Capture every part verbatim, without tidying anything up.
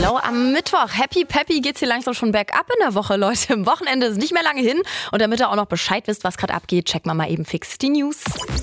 Hello am Mittwoch. Happy Peppy geht's hier langsam schon bergab in der Woche, Leute. Im Wochenende ist nicht mehr lange hin. Und damit ihr auch noch Bescheid wisst, was gerade abgeht, checken wir mal eben fix die News.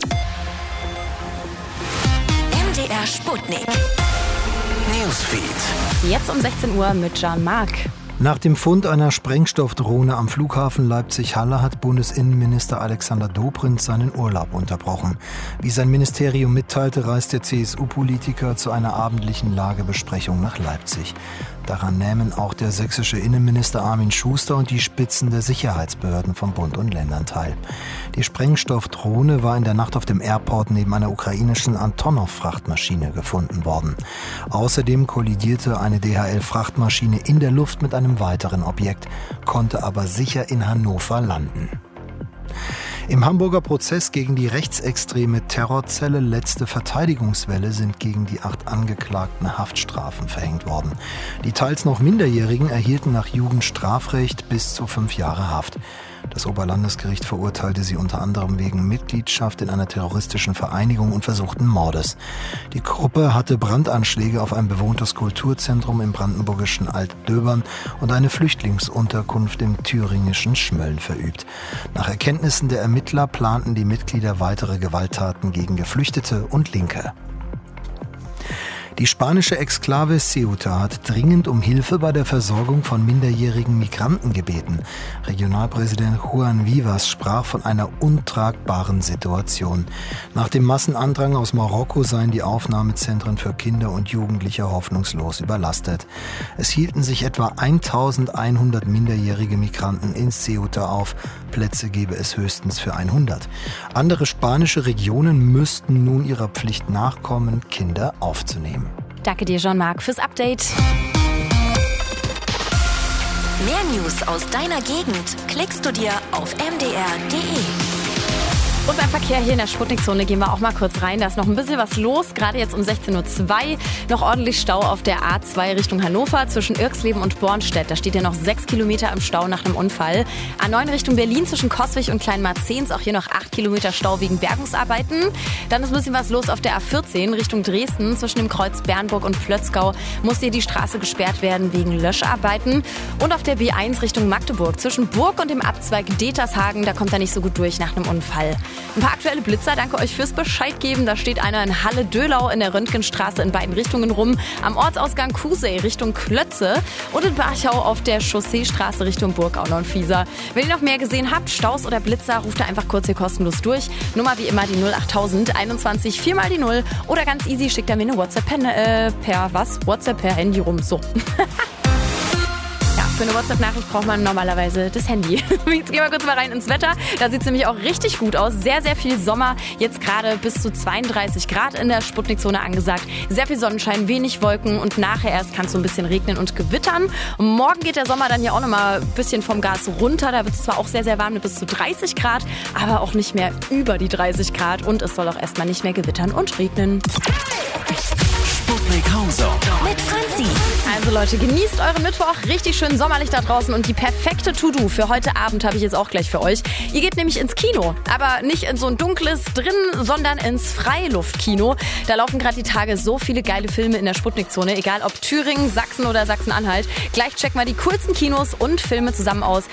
M D R Sputnik Newsfeed. Jetzt um sechzehn Uhr mit Jean-Marc. Nach dem Fund einer Sprengstoffdrohne am Flughafen Leipzig-Halle hat Bundesinnenminister Alexander Dobrindt seinen Urlaub unterbrochen. Wie sein Ministerium mitteilte, reist der C S U-Politiker zu einer abendlichen Lagebesprechung nach Leipzig. Daran nähmen auch der sächsische Innenminister Armin Schuster und die Spitzen der Sicherheitsbehörden von Bund und Ländern teil. Die Sprengstoffdrohne war in der Nacht auf dem Airport neben einer ukrainischen Antonov-Frachtmaschine gefunden worden. Außerdem kollidierte eine D H L-Frachtmaschine in der Luft mit einem weiteren Objekt, konnte aber sicher in Hannover landen. Im Hamburger Prozess gegen die rechtsextreme Terrorzelle Letzte Verteidigungswelle sind gegen die acht Angeklagten Haftstrafen verhängt worden. Die teils noch Minderjährigen erhielten nach Jugendstrafrecht bis zu fünf Jahre Haft. Das Oberlandesgericht verurteilte sie unter anderem wegen Mitgliedschaft in einer terroristischen Vereinigung und versuchten Mordes. Die Gruppe hatte Brandanschläge auf ein bewohntes Kulturzentrum im brandenburgischen Altdöbern und eine Flüchtlingsunterkunft im thüringischen Schmölln verübt. Nach Erkenntnissen der Ermittler planten die Mitglieder weitere Gewalttaten gegen Geflüchtete und Linke. Die spanische Exklave Ceuta hat dringend um Hilfe bei der Versorgung von minderjährigen Migranten gebeten. Regionalpräsident Juan Vivas sprach von einer untragbaren Situation. Nach dem Massenandrang aus Marokko seien die Aufnahmezentren für Kinder und Jugendliche hoffnungslos überlastet. Es hielten sich etwa eintausendeinhundert minderjährige Migranten in Ceuta auf. Plätze gebe es höchstens für hundert. Andere spanische Regionen müssten nun ihrer Pflicht nachkommen, Kinder aufzunehmen. Danke dir, Jean-Marc, fürs Update. Mehr News aus deiner Gegend klickst du dir auf m d r punkt d e. Und beim Verkehr hier in der Sputnik-Zone gehen wir auch mal kurz rein. Da ist noch ein bisschen was los, gerade jetzt um sechzehn Uhr zwei. Noch ordentlich Stau auf der A zwei Richtung Hannover zwischen Irxleben und Bornstedt. Da steht ja noch sechs Kilometer im Stau nach einem Unfall. A neun Richtung Berlin zwischen Coswig und Kleinmarzens. Auch hier noch acht Kilometer Stau wegen Bergungsarbeiten. Dann ist ein bisschen was los auf der A vierzehn Richtung Dresden. Zwischen dem Kreuz Bernburg und Plötzgau muss hier die Straße gesperrt werden wegen Löscharbeiten. Und auf der B eins Richtung Magdeburg zwischen Burg und dem Abzweig Detershagen. Da kommt er nicht so gut durch nach einem Unfall. Ein paar aktuelle Blitzer, danke euch fürs Bescheid geben. Da steht einer in Halle-Dölau in der Röntgenstraße in beiden Richtungen rum. Am Ortsausgang Kusey Richtung Klötze und in Barchau auf der Chausseestraße Richtung Burgau und Fieser. Wenn ihr noch mehr gesehen habt, Staus oder Blitzer, ruft da einfach kurz hier kostenlos durch. Nummer wie immer die null achttausend einundzwanzig vier mal die null oder ganz easy schickt er mir eine WhatsApp per, äh, per was? WhatsApp per Handy rum. So. Für eine WhatsApp-Nachricht braucht man normalerweise das Handy. Jetzt gehen wir kurz mal rein ins Wetter. Da sieht es nämlich auch richtig gut aus. Sehr, sehr viel Sommer. Jetzt gerade bis zu zweiunddreißig Grad in der Sputnik-Zone angesagt. Sehr viel Sonnenschein, wenig Wolken und nachher erst kann es so ein bisschen regnen und gewittern. Und morgen geht der Sommer dann ja auch nochmal ein bisschen vom Gas runter. Da wird es zwar auch sehr, sehr warm mit bis zu dreißig Grad, aber auch nicht mehr über die dreißig Grad. Und es soll auch erstmal nicht mehr gewittern und regnen. Sputnik Countdown mit Franzi. Also Leute, genießt euren Mittwoch. Richtig schön sommerlich da draußen. Und die perfekte To-Do für heute Abend habe ich jetzt auch gleich für euch. Ihr geht nämlich ins Kino. Aber nicht in so ein dunkles drin, sondern ins Freiluftkino. Da laufen gerade die Tage so viele geile Filme in der Sputnik-Zone. Egal ob Thüringen, Sachsen oder Sachsen-Anhalt. Gleich checken wir die coolsten Kinos und Filme zusammen aus.